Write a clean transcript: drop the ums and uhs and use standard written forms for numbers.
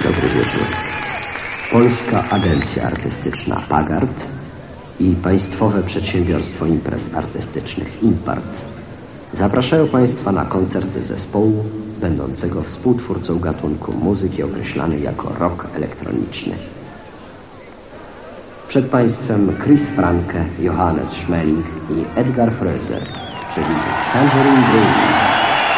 Dobry wieczór. Polska Agencja Artystyczna Pagart i Państwowe Przedsiębiorstwo Imprez Artystycznych Impart zapraszają Państwa na koncert zespołu będącego współtwórcą gatunku muzyki określanej jako rock elektroniczny. Przed Państwem Chris Franke, Johannes Schmeling i Edgar Fröser, czyli Tangerine Dream.